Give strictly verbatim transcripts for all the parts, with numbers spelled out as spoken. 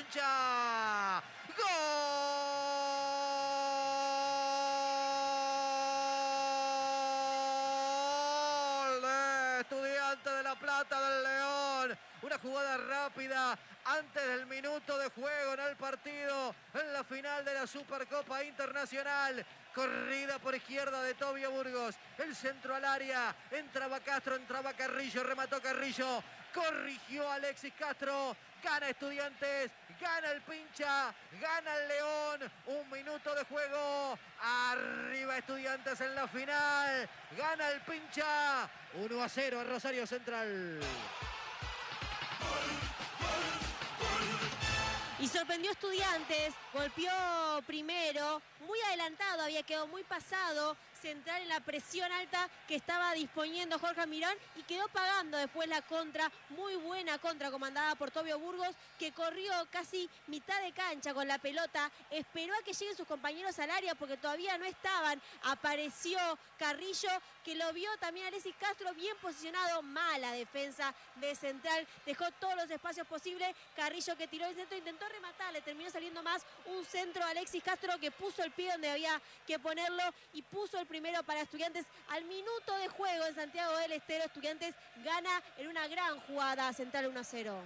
pincha. ¡Gol! De Estudiantes de La Plata del León. Una jugada rápida antes del minuto de juego en el partido, en la final de la Supercopa Internacional. Corrida por izquierda de Tobio Burgos. El centro al área. Entraba Castro, entraba Carrillo, remató Carrillo. Corrigió Alexis Castro. Gana Estudiantes, gana el pincha, gana el León. Un minuto de juego. Arriba Estudiantes en la final. Gana el pincha. uno a cero a Rosario Central. Y sorprendió a Estudiantes, golpeó primero, muy adelantado, había quedado muy pasado. Central en la presión alta que estaba disponiendo Jorge Almirón y quedó pagando después la contra, muy buena contra comandada por Tobio Burgos, que corrió casi mitad de cancha con la pelota, esperó a que lleguen sus compañeros al área porque todavía no estaban, apareció Carrillo, que lo vio también Alexis Castro, bien posicionado, mala defensa de Central, dejó todos los espacios posibles. Carrillo, que tiró el centro, intentó rematar, le terminó saliendo más un centro a Alexis Castro, que puso el pie donde había que ponerlo y puso el primero para Estudiantes al minuto de juego en Santiago del Estero. Estudiantes gana en una gran jugada. Central uno a cero.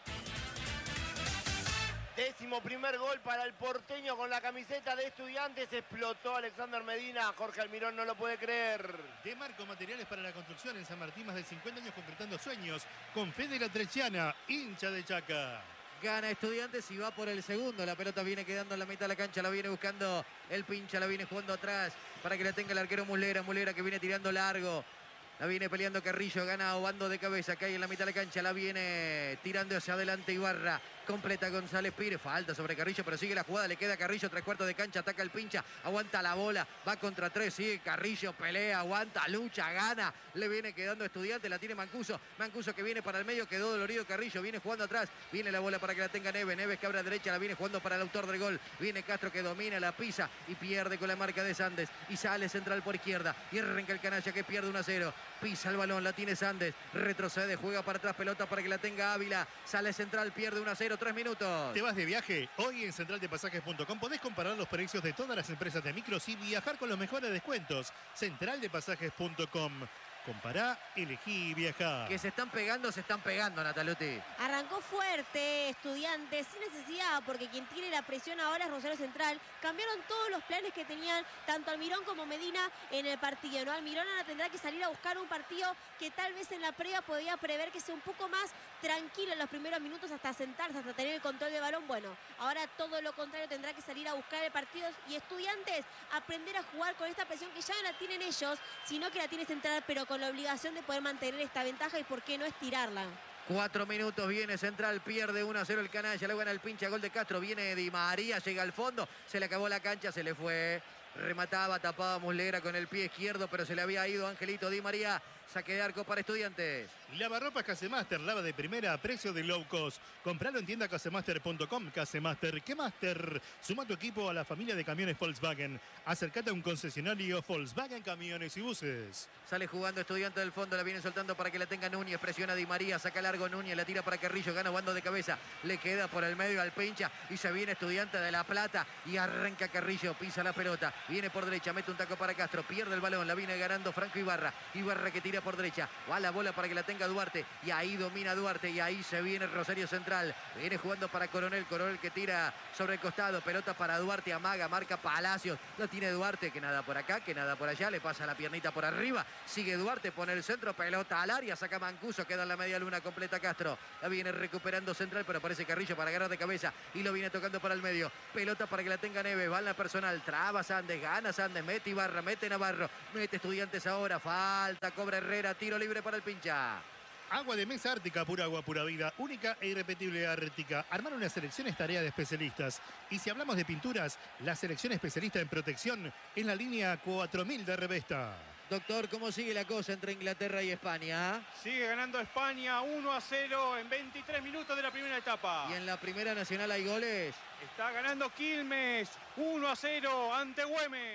Décimo primer gol para el porteño con la camiseta de Estudiantes. Explotó Alexander Medina. Jorge Almirón no lo puede creer. De Marco Materiales para la Construcción en San Martín, más de cincuenta años concretando sueños. Con Fede La Trechiana, hincha de Chaca. Gana Estudiantes y va por el segundo. La pelota viene quedando en la mitad de la cancha. La viene buscando el pincha. La viene jugando atrás para que la tenga el arquero Muslera. Muslera que viene tirando largo. La viene peleando Carrillo. Gana Obando de cabeza. Cae en la mitad de la cancha. La viene tirando hacia adelante Ibarra. Completa González Pires. Falta sobre Carrillo, pero sigue la jugada. Le queda Carrillo. Tres cuartos de cancha. Ataca el pincha. Aguanta la bola. Va contra tres. Sigue Carrillo. Pelea. Aguanta. Lucha. Gana. Le viene quedando Estudiantes. La tiene Mancuso. Mancuso que viene para el medio. Quedó dolorido Carrillo. Viene jugando atrás. Viene la bola para que la tenga Neves. Neves que abre a derecha. La viene jugando para el autor del gol. Viene Castro que domina. La pisa y pierde con la marca de Sandes. Y sale Central por izquierda. Y arranca el canalla que pierde uno a cero. Pisa el balón. La tiene Sandes. Retrocede. Juega para atrás. Pelota para que la tenga Ávila. Sale Central. Pierde uno a cero. Tres minutos. ¿Te vas de viaje? Hoy en central de pasajes punto com podés comparar los precios de todas las empresas de micros y viajar con los mejores descuentos. central de pasajes punto com. Compará, elegí y viajá. Que se están pegando, se están pegando, Nataluti. Arrancó fuerte Estudiantes, sin necesidad, porque quien tiene la presión ahora es Rosario Central. Cambiaron todos los planes que tenían tanto Almirón como Medina en el partido, ¿no? Almirón ahora tendrá que salir a buscar un partido que tal vez en la previa podía prever que sea un poco más tranquilo en los primeros minutos hasta sentarse, hasta tener el control de balón. Bueno, ahora todo lo contrario, tendrá que salir a buscar el partido y Estudiantes aprender a jugar con esta presión que ya no la tienen ellos, sino que la tiene Central, pero con la obligación de poder mantener esta ventaja y por qué no estirarla. Cuatro minutos, viene Central, pierde uno a cero el canalla, luego gana el pincha, gol de Castro, viene Di María, llega al fondo, se le acabó la cancha, se le fue, remataba, tapaba Muslera con el pie izquierdo, pero se le había ido Angelito Di María, saque de arco para Estudiantes. Lavarropas Casemaster, lava de primera a precio de low cost. Compralo en tienda casemaster punto com. Casemaster, ¿qué Master? Suma tu equipo a la familia de camiones Volkswagen. Acércate a un concesionario Volkswagen Camiones y Buses. Sale jugando Estudiantes del fondo, la viene soltando para que la tenga Núñez, presiona Di María, saca largo Núñez, la tira para Carrillo, gana Bando de cabeza, le queda por el medio al pincha y se viene Estudiantes de La Plata y arranca Carrillo, pisa la pelota, viene por derecha, mete un taco para Castro, pierde el balón, la viene ganando Franco Ibarra, Ibarra que tira por derecha, va la bola para que la tenga Duarte y ahí domina Duarte y ahí se viene Rosario Central, viene jugando para Coronel, Coronel que tira sobre el costado, pelota para Duarte, amaga, marca Palacios, lo tiene Duarte, que nada por acá, que nada por allá, le pasa la piernita por arriba, sigue Duarte, pone el centro, pelota al área, saca Mancuso, queda en la media luna, completa Castro, la viene recuperando Central, pero aparece Carrillo para agarrar de cabeza y lo viene tocando para el medio, pelota para que la tenga Neves, va en la personal, traba Sandes, gana Sandes, mete Ibarra, mete Navarro, mete Estudiantes ahora, falta, cobra Herrera, tiro libre para el pincha. Agua de mesa Ártica, pura agua, pura vida, única e irrepetible Ártica. Armar una selección es tarea de especialistas. Y si hablamos de pinturas, la selección especialista en protección es la línea cuatro mil de Revesta. Doctor, ¿cómo sigue la cosa entre Inglaterra y España? Sigue ganando España uno a cero en veintitrés minutos de la primera etapa. ¿Y en la primera nacional hay goles? Está ganando Quilmes uno a cero ante Güemes.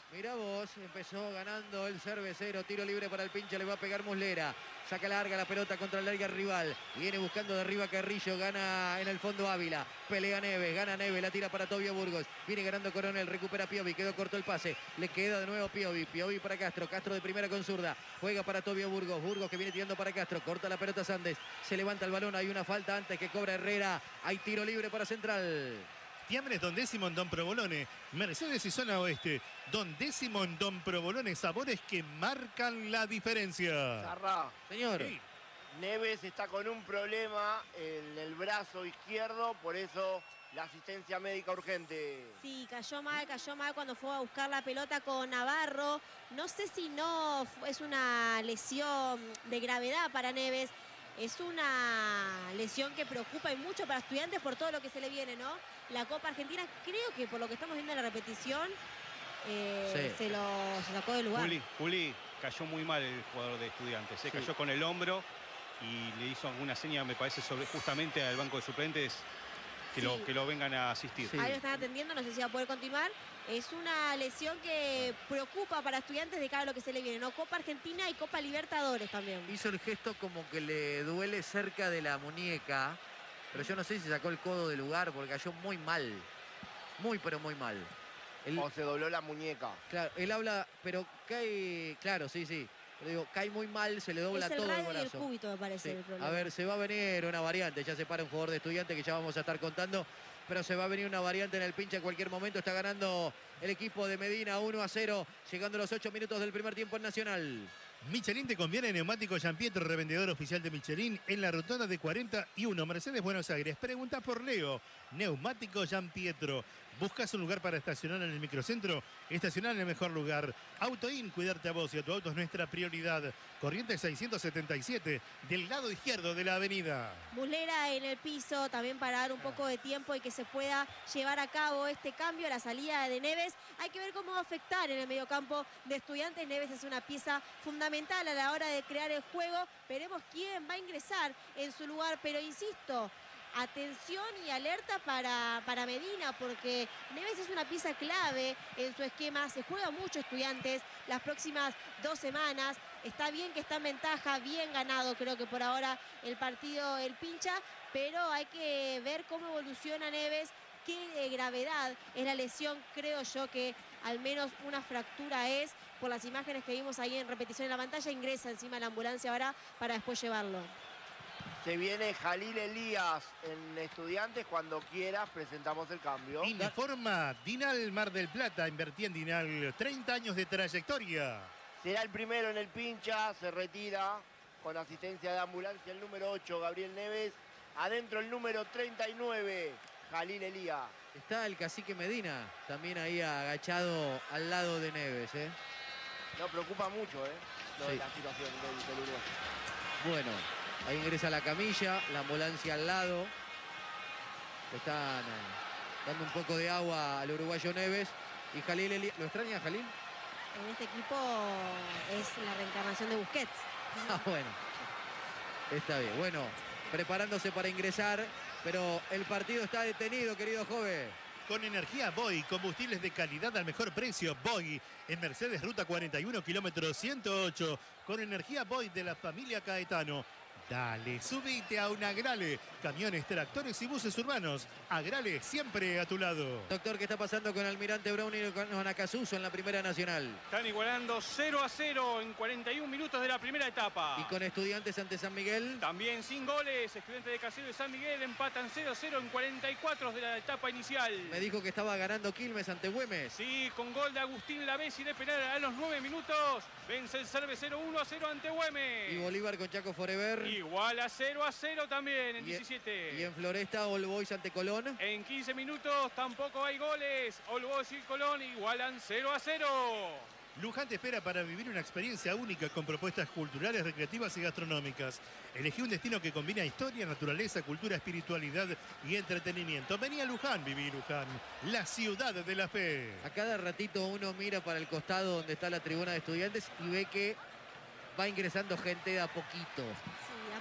Mirá vos, empezó ganando el cervecero, tiro libre para el pincha, le va a pegar Muslera. Saca larga la pelota contra el larga rival. Viene buscando de arriba Carrillo, gana en el fondo Ávila. Pelea Neves, gana Neves, la tira para Tobio Burgos. Viene ganando Coronel, recupera Piovi, quedó corto el pase. Le queda de nuevo Piovi, Piovi para Castro. Castro de primera con zurda. Juega para Tobio Burgos, Burgos que viene tirando para Castro. Corta la pelota Sandes, se levanta el balón, hay una falta antes que cobra Herrera. Hay tiro libre para Central. Fiambres Don Décimo en Don Provolone, Mercedes y Zona Oeste. Don Décimo en Don Provolone, sabores que marcan la diferencia. Zarra. Señor. Sí. Neves está con un problema en el brazo izquierdo, por eso la asistencia médica urgente. Sí, cayó mal, cayó mal cuando fue a buscar la pelota con Navarro. No sé si no es una lesión de gravedad para Neves. Es una lesión que preocupa y mucho para Estudiantes por todo lo que se le viene, ¿no? La Copa Argentina, creo que por lo que estamos viendo en la repetición, eh, Sí. se lo se sacó del lugar. Juli, Juli, cayó muy mal el jugador de Estudiantes. Se Sí. cayó con el hombro y le hizo alguna seña, me parece, sobre justamente al banco de suplentes que, Sí. lo, que lo vengan a asistir. Sí. Ahí lo están atendiendo, no sé si va a poder continuar. Es una lesión que preocupa para Estudiantes de cara a lo que se le viene, ¿no? Copa Argentina y Copa Libertadores también. Hizo el gesto como que le duele cerca de la muñeca, pero yo no sé si sacó el codo del lugar porque cayó muy mal. Muy, pero muy mal. Él, O se dobló la muñeca. claro, él habla, pero cae, claro, sí, sí. Pero digo, cae muy mal, se le dobla Es el todo el radio y el brazo. cúbito, me parece, Sí. el problema. A ver, se va a venir una variante. Ya se para un jugador de Estudiantes que ya vamos a estar contando. Pero se va a venir una variante en el pinche en cualquier momento. Está ganando el equipo de Medina uno a cero. Llegando a los ocho minutos del primer tiempo en Nacional. Michelin te conviene, neumático Giampietro, revendedor oficial de Michelin en la rotonda de cuarenta y uno, Mercedes, Buenos Aires. Pregunta por Leo, neumático Giampietro. ¿Buscas un lugar para estacionar en el microcentro? Estacionar en el mejor lugar. Autoin, cuidarte a vos y a tu auto es nuestra prioridad. Corrientes seiscientos setenta y siete, del lado izquierdo de la avenida. Muslera en el piso, también para dar un poco de tiempo y que se pueda llevar a cabo este cambio, la salida de Neves. Hay que ver cómo va a afectar en el mediocampo de Estudiantes. Neves es una pieza fundamental a la hora de crear el juego. Veremos quién va a ingresar en su lugar, pero insisto, atención y alerta para, para Medina, porque Neves es una pieza clave en su esquema. Se juega mucho Estudiantes las próximas dos semanas. Está bien que está en ventaja, bien ganado creo que por ahora el partido el pincha, pero hay que ver cómo evoluciona Neves, qué eh, gravedad es la lesión. Creo yo que al menos una fractura es, por las imágenes que vimos ahí en repetición en la pantalla. Ingresa encima de la ambulancia ahora para después llevarlo. Se viene Jalil Elías en Estudiantes. Cuando quieras presentamos el cambio. Informa Dinal Mar del Plata, invertí en Dinal, treinta años de trayectoria. Será el primero en el pincha, se retira con asistencia de ambulancia el número ocho, Gabriel Neves. Adentro el número treinta y nueve, Jalil Elías. Está el cacique Medina, también ahí agachado al lado de Neves, ¿eh? No, preocupa mucho, ¿eh? Lo de Sí. la situación del, del Uruguay. Bueno, ahí ingresa la camilla, la ambulancia al lado. Le están eh, dando un poco de agua al uruguayo Neves. Y Jalil Elías, ¿lo extraña Jalil? En este equipo es la reencarnación de Busquets. Ah, bueno. Está bien. Bueno, preparándose para ingresar, pero el partido está detenido, querido joven. Con energía Boy, combustibles de calidad al mejor precio. Boy, en Mercedes Ruta cuarenta y uno, kilómetro ciento ocho. Con energía Boy de la familia Caetano. Dale, subite a un Agrale. Camiones, tractores y buses urbanos. Agrale, siempre a tu lado. Doctor, ¿qué está pasando con Almirante Brown y con Acasuso en la Primera Nacional? Están igualando cero a cero en cuarenta y un minutos de la primera etapa. Y con Estudiantes ante San Miguel. También sin goles, Estudiantes de Casero y San Miguel empatan cero a cero en cuarenta y cuatro de la etapa inicial. Me dijo que estaba ganando Quilmes ante Güemes. Sí, con gol de Agustín Lavesi de penal a los nueve minutos. Vence el Cervecero uno a cero ante Güemes. Y Bolívar con Chaco Forever. Igual a cero a cero también en Y, diecisiete. y en Floresta, All Boys ante Colón. En quince minutos tampoco hay goles. All Boys y Colón igualan cero a cero. Luján te espera para vivir una experiencia única con propuestas culturales, recreativas y gastronómicas. Elegí un destino que combina historia, naturaleza, cultura, espiritualidad y entretenimiento. Vení a Luján, viví Luján, la ciudad de la fe. A cada ratito uno mira para el costado donde está la tribuna de Estudiantes y ve que va ingresando gente de a poquito. Sí, a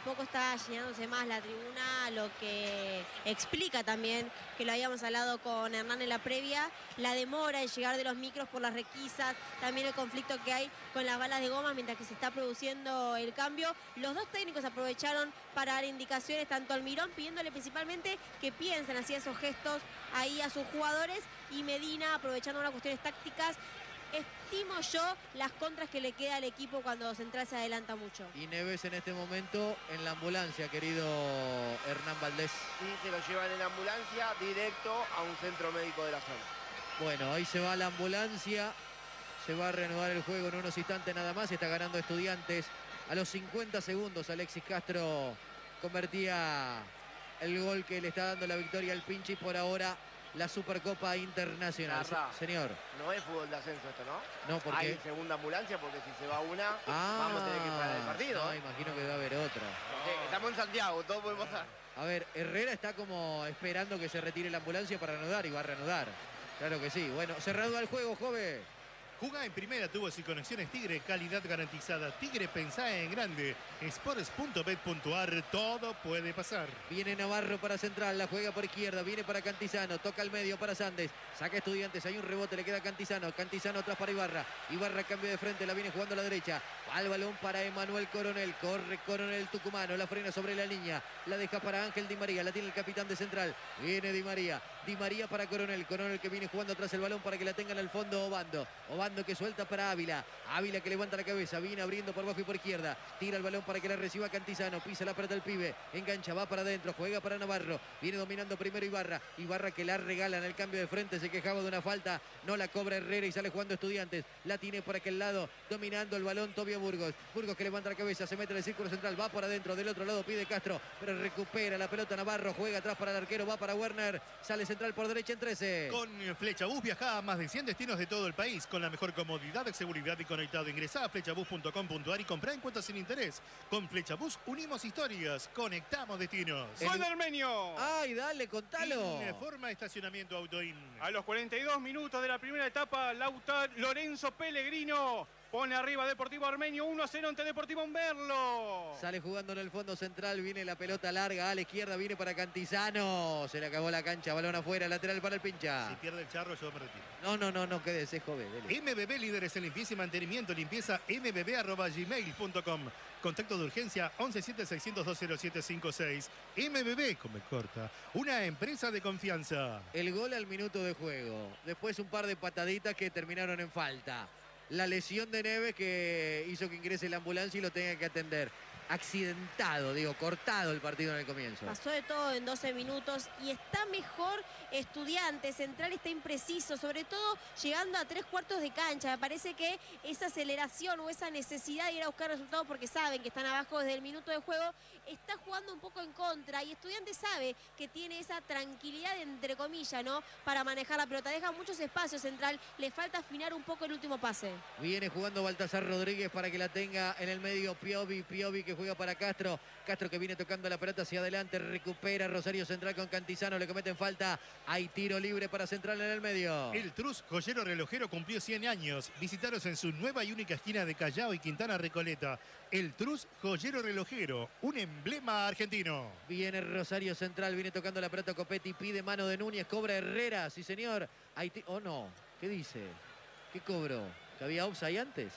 poco está llenándose más la tribuna, lo que explica también, que lo habíamos hablado con Hernán en la previa, la demora en llegar de los micros por las requisas, también el conflicto que hay con las balas de goma mientras que se está produciendo el cambio. Los dos técnicos aprovecharon para dar indicaciones, tanto Almirón pidiéndole principalmente que piensen, hacía esos gestos ahí a sus jugadores, y Medina aprovechando unas cuestiones tácticas. Estimo yo las contras que le queda al equipo cuando Central se adelanta mucho. Y Neves en este momento en la ambulancia, querido Hernán Valdés. Sí, se lo llevan en ambulancia directo a un centro médico de la zona. Bueno, ahí se va la ambulancia. Se va a reanudar el juego en unos instantes nada más. Está ganando Estudiantes. A los cincuenta segundos Alexis Castro convertía el gol que le está dando la victoria al Pinchi. Por ahora la Supercopa Internacional. Garra. Señor. No es fútbol de ascenso esto, ¿no? No, porque... Hay segunda ambulancia porque si se va una, ah, vamos a tener que parar el partido. No, imagino que va a haber otra. Eh, Estamos en Santiago, todo puede pasar. A ver, Herrera está como esperando que se retire la ambulancia para reanudar y va a reanudar. Claro que sí. Bueno, se reanuda el juego, joven. Jugá en primera, tubos y conexiones Tigre, calidad garantizada. Tigre, pensá en grande. Sports punto bet punto ar, todo puede pasar. Viene Navarro para Central, la juega por izquierda, viene para Cantizano, toca al medio para Sandes, saca Estudiantes, hay un rebote, le queda Cantizano, Cantizano atrás para Ibarra, Ibarra cambio de frente, la viene jugando a la derecha, va el balón para Emanuel Coronel, corre Coronel tucumano, la frena sobre la línea, la deja para Ángel Di María, la tiene el capitán de Central, viene Di María, Di María para Coronel, Coronel que viene jugando atrás el balón para que la tengan al fondo Obando, Obando que suelta para Ávila, Ávila que levanta la cabeza, viene abriendo por bajo y por izquierda, tira el balón para que la reciba Cantizano, pisa la pelota el pibe, engancha, va para adentro, juega para Navarro, viene dominando primero Ibarra, Ibarra que la regala en el cambio de frente, se quejaba de una falta, no la cobra Herrera y sale jugando Estudiantes, la tiene por aquel lado, dominando el balón Tobio Burgos, Burgos que levanta la cabeza, se mete en el círculo central, va por adentro, del otro lado pide Castro, pero recupera la pelota Navarro, juega atrás para el arquero, va para Werner, sale Central por derecha en trece. Con Flechabús viajá a más de cien destinos de todo el país con la mejor comodidad, seguridad y conectado. Ingresá a flechabús punto com punto ar y comprá en cuotas sin interés. Con Flechabús unimos historias, conectamos destinos. ¡Gol de Armenio! ¡Ay, dale, contalo! Informa estacionamiento Autoin. A los cuarenta y dos minutos de la primera etapa, Lauta Lorenzo Pellegrino pone arriba Deportivo Armenio uno a cero ante Deportivo Umberlo. Sale jugando en el fondo central, viene la pelota larga a la izquierda, viene para Cantizano. Se le acabó la cancha, balón afuera, lateral para el Pincha. Si pierde el charro yo me retiro. No, no, no, no, quédese, joven. Dele. M B B líderes en limpieza y mantenimiento, limpieza m b b arroba gmail punto com. Contacto de urgencia once siete seiscientos dos cero siete cinco seis. M B B, come corta, una empresa de confianza. El gol al minuto de juego. Después un par de pataditas que terminaron en falta. La lesión de Neves que hizo que ingrese la ambulancia y lo tenga que atender. Accidentado, digo, cortado el partido en el comienzo. Pasó de todo en doce minutos y está mejor Estudiante. Central está impreciso, sobre todo llegando a tres cuartos de cancha. Me parece que esa aceleración o esa necesidad de ir a buscar resultados porque saben que están abajo desde el minuto de juego, está jugando un poco en contra. Y Estudiante sabe que tiene esa tranquilidad, entre comillas, ¿no? Para manejar la pelota. Deja muchos espacios Central. Le falta afinar un poco el último pase. Viene jugando Baltasar Rodríguez para que la tenga en el medio Piovi. Piovi que juega para Castro. Castro que viene tocando la pelota hacia adelante. Recupera Rosario Central con Cantizano. Le cometen falta. Hay tiro libre para Central en el medio. El Trus Joyero Relojero cumplió cien años. Visitaros en su nueva y única esquina de Callao y Quintana Recoleta. El Trus Joyero Relojero, un emblema argentino. Viene Rosario Central, viene tocando la pelota Copetti, pide mano de Núñez, cobra Herrera, sí señor. Hay oh no, ¿qué dice? ¿Qué cobró? ¿Que había offside antes?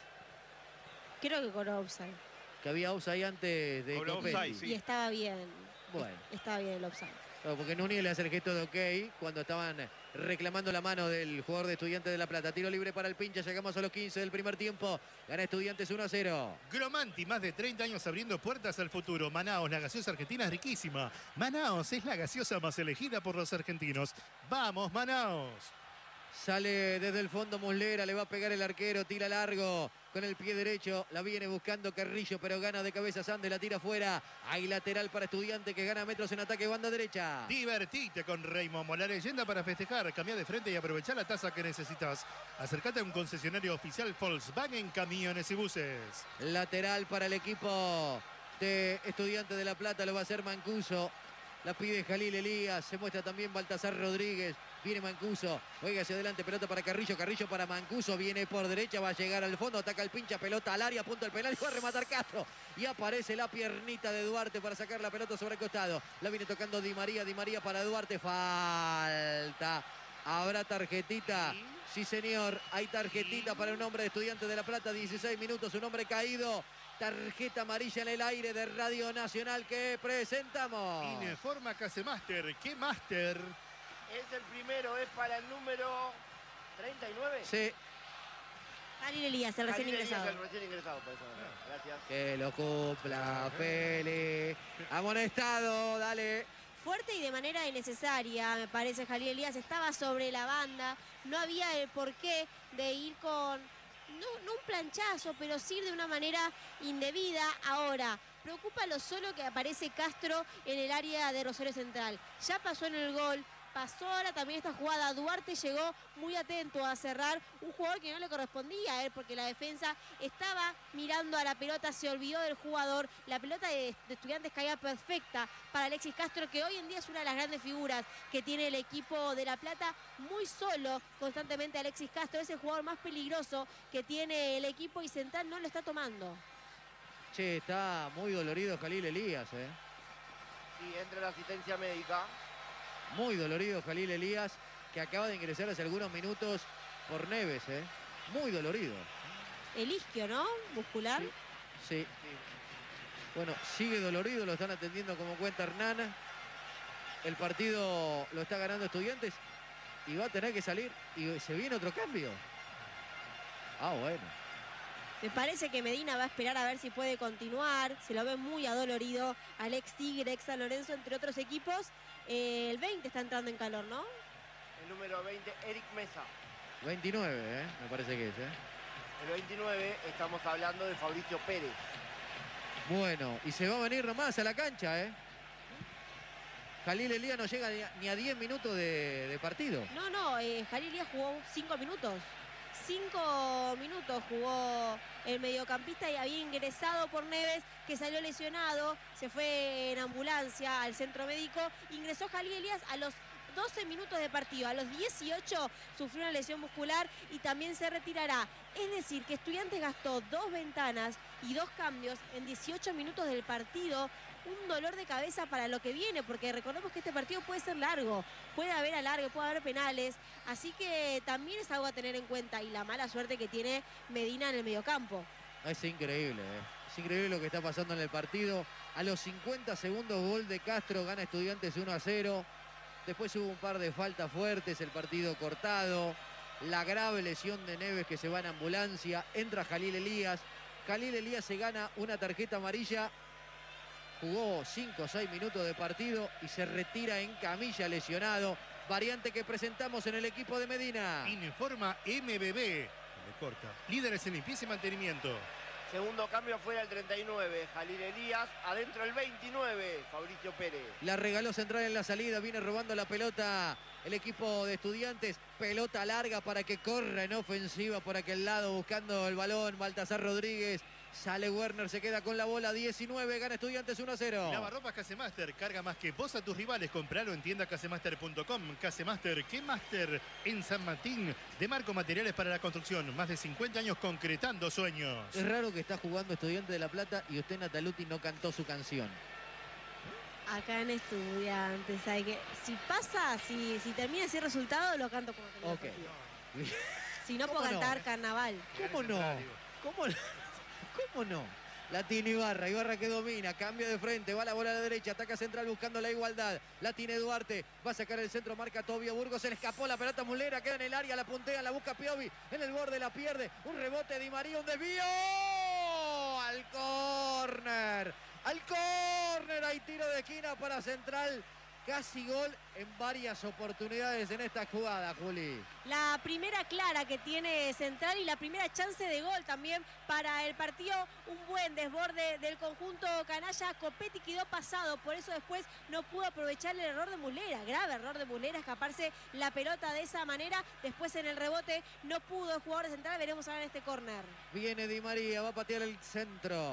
Creo que cobró offside. Que había offside antes de Cobró Copetti. offside, sí. Y estaba bien. Bueno. Estaba bien el offside. Claro, porque Núñez le hace el gesto de ok cuando estaban reclamando la mano del jugador de Estudiantes de La Plata. Tiro libre para el Pincha, llegamos a los quince del primer tiempo. Gana Estudiantes uno a cero. Gromanti, más de treinta años abriendo puertas al futuro. Manaos, la gaseosa argentina es riquísima. Manaos es la gaseosa más elegida por los argentinos. ¡Vamos, Manaos! Sale desde el fondo Muslera, le va a pegar el arquero, tira largo con el pie derecho, la viene buscando Carrillo, pero gana de cabeza Sandes, la tira fuera. Hay lateral para Estudiante que gana metros en ataque, banda derecha. Divertite con Raymond, la leyenda para festejar. Cambia de frente y aprovechar la tasa que necesitas. Acércate a un concesionario oficial Volkswagen Camiones y Buses. Lateral para el equipo de Estudiantes de La Plata, lo va a hacer Mancuso. La pide Jalil Elías. Se muestra también Baltasar Rodríguez. Viene Mancuso. Juega hacia adelante. Pelota para Carrillo. Carrillo para Mancuso. Viene por derecha. Va a llegar al fondo. Ataca el pincha. Pelota al área. Punto el penal. Y va a rematar Castro. Y aparece la piernita de Duarte para sacar la pelota sobre el costado. La viene tocando Di María. Di María para Duarte. Falta. Habrá tarjetita. Sí, señor. Hay tarjetita para un hombre de Estudiantes de La Plata. dieciséis minutos. Un hombre caído. Tarjeta amarilla en el aire de Radio Nacional que presentamos. Informa Casemaster. ¿Qué Master? Es el primero, es para el número treinta y nueve. Sí. Jalil Elías, el recién Jalil Elías, ingresado. el recién ingresado, por eso. Gracias. Que lo cumpla, Feli. Amonestado, dale. Fuerte y de manera innecesaria, me parece, Jalil Elías. Estaba sobre la banda. No había el porqué de ir con, no, no un planchazo, pero sí de una manera indebida. Ahora, preocupa lo solo que aparece Castro en el área de Rosario Central. Ya pasó en el gol. Pasó ahora también esta jugada. Duarte llegó muy atento a cerrar. Un jugador que no le correspondía a él porque la defensa estaba mirando a la pelota. Se olvidó del jugador. La pelota de, de Estudiantes caía perfecta para Alexis Castro, que hoy en día es una de las grandes figuras que tiene el equipo de La Plata. Muy solo constantemente Alexis Castro. Es el jugador más peligroso que tiene el equipo y Central no lo está tomando. Che, está muy dolorido Jalil Elías, eh. Y entra la asistencia médica. Muy dolorido Jalil Elías, que acaba de ingresar hace algunos minutos por Neves, ¿eh? Muy dolorido. El isquio, ¿no? Muscular. Sí, sí. Bueno, sigue dolorido, lo están atendiendo como cuenta Hernán. El partido lo está ganando Estudiantes y va a tener que salir y se viene otro cambio. Ah, bueno. Me parece que Medina va a esperar a ver si puede continuar. Se lo ve muy adolorido. Alex Tigre, ex San Lorenzo, entre otros equipos. Eh, el veinte está entrando en calor, ¿no? El número veinte, Eric Mesa. veintinueve, ¿eh? Me parece que es, ¿eh? El veintinueve, estamos hablando de Fabricio Pérez. Bueno, y se va a venir nomás a la cancha, ¿eh? Jalil Elías no llega ni a diez minutos de, de partido. No, no, eh, Jalil Elías jugó cinco minutos. Cinco minutos jugó el mediocampista y había ingresado por Neves, que salió lesionado, se fue en ambulancia al centro médico. Ingresó Jalil Elías a los doce minutos de partido. A los dieciocho sufrió una lesión muscular y también se retirará. Es decir, que Estudiantes gastó dos ventanas y dos cambios en dieciocho minutos del partido. Un dolor de cabeza para lo que viene, porque recordemos que este partido puede ser largo, puede haber alargue, puede haber penales, así que también es algo a tener en cuenta, y la mala suerte que tiene Medina en el mediocampo. Es increíble, ¿eh? Es increíble lo que está pasando en el partido. A los cincuenta segundos, gol de Castro, gana Estudiantes uno a cero. Después hubo un par de faltas fuertes, el partido cortado, la grave lesión de Neves que se va en ambulancia, entra Jalil Elías. Jalil Elías se gana una tarjeta amarilla. Jugó cinco o seis minutos de partido y se retira en camilla lesionado. Variante que presentamos en el equipo de Medina. Informa M B B. Le corta. Líderes en limpieza y mantenimiento. Segundo cambio fuera el treinta y nueve, Jalil Elías. Adentro el veintinueve, Fabricio Pérez. La regaló Central en la salida. Viene robando la pelota el equipo de Estudiantes. Pelota larga para que corra en ofensiva por aquel lado buscando el balón. Baltasar Rodríguez. Sale Werner, se queda con la bola. diecinueve, gana Estudiantes uno a cero. Lavarropas Casemaster, carga más que vos a tus rivales. Compralo en tienda casemaster punto com. Casemaster, ¿qué Master? En San Martín, de Marco Materiales para la Construcción. Más de cincuenta años concretando sueños. Es raro que está jugando Estudiantes de La Plata y usted, Nataluti, no cantó su canción. Acá en Estudiantes, ¿sabe qué? Si pasa, si, si termina ese resultado, lo canto como termina Ok. el partido. Si no puedo ¿Cómo no? cantar Carnaval. ¿Cómo no? ¿Cómo no? ¿Cómo no? La tiene Ibarra, Ibarra que domina, cambio de frente, va la bola a la derecha, ataca Central buscando la igualdad. La tiene Duarte, va a sacar el centro, marca Tobio Burgos, se le escapó la pelota Mulera, queda en el área, la puntea, la busca Piovi, en el borde la pierde, un rebote Di María, un desvío, al córner, al córner, hay tiro de esquina para Central. Casi gol en varias oportunidades en esta jugada, Juli. La primera clara que tiene Central y la primera chance de gol también para el partido. Un buen desborde del conjunto canalla. Copetti quedó pasado, por eso después no pudo aprovechar el error de Mulera. Grave error de Mulera, escaparse la pelota de esa manera. Después en el rebote no pudo el jugador de Central. Veremos ahora en este córner. Viene Di María, va a patear el centro.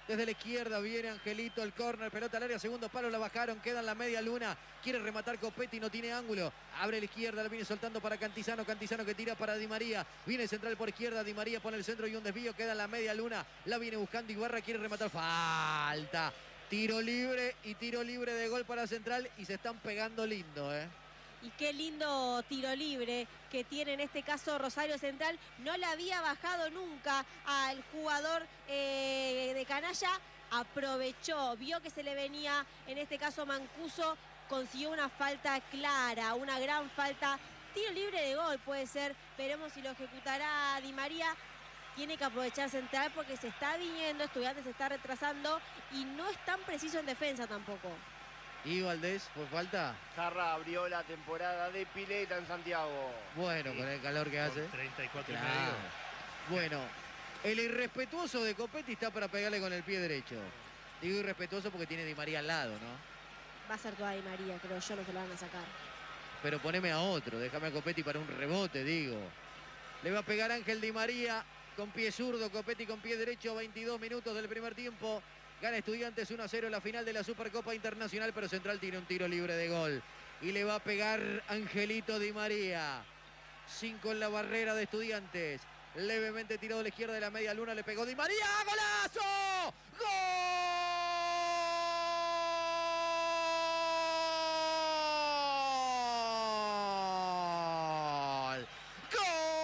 Desde la izquierda viene Angelito, el córner, pelota al área, segundo palo, la bajaron, queda en la media luna. Quiere rematar Copetti, no tiene ángulo. Abre la izquierda, la viene soltando para Cantizano. Cantizano que tira para Di María. Viene central por izquierda, Di María pone el centro y un desvío, queda en la media luna. La viene buscando Ibarra, quiere rematar. Falta. Tiro libre y tiro libre de gol para Central y se están pegando lindo, ¿eh? Y qué lindo tiro libre que tiene en este caso Rosario Central. No le había bajado nunca al jugador eh, de Canalla. Aprovechó, vio que se le venía, en este caso Mancuso, consiguió una falta clara, una gran falta. Tiro libre de gol puede ser, veremos si lo ejecutará Di María. Tiene que aprovechar Central porque se está viniendo, Estudiantes se está retrasando y no es tan preciso en defensa tampoco. ¿Y Valdés, fue falta? Zarra abrió la temporada de pileta en Santiago. Bueno, Sí. con el calor que hace. treinta y cuatro Claro. y medio. Bueno, el irrespetuoso de Copetti está para pegarle con el pie derecho. Digo irrespetuoso porque tiene Di María al lado, ¿no? Va a ser toda Di María, creo yo, no se lo van a sacar. Pero poneme a otro, déjame a Copetti para un rebote, digo. Le va a pegar Ángel Di María con pie zurdo, Copetti con pie derecho, veintidós minutos del primer tiempo. Gana Estudiantes uno a cero en la final de la Supercopa Internacional, pero Central tiene un tiro libre de gol. Y le va a pegar Angelito Di María. Cinco en la barrera de Estudiantes. Levemente tirado a la izquierda de la media luna, le pegó Di María. ¡Golazo! ¡Gol!